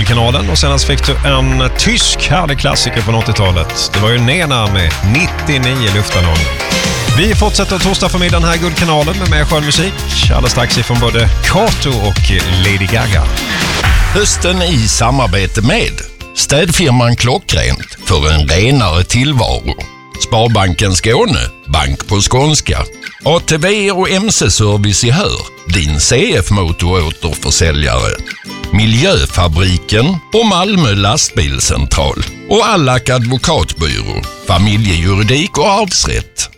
Guldkanalen och senast fick du en tysk härlig klassiker från 80-talet. Det var ju Nena med 99 luftballong. Vi fortsätter torsdag förmiddagen här i Guldkanalen med mer skön musik. Alldeles strax ifrån både Kato och Lady Gaga. Hösten i samarbete med städfirman Klockrent för en renare tillvaro. Sparbanken Skåne, bank på skånska. ATV och MC-service i Hör, din CF-motoråterförsäljare. Miljöfabriken och Malmö lastbilscentral. Och Allak advokatbyrå, familjejuridik och arvsrätt.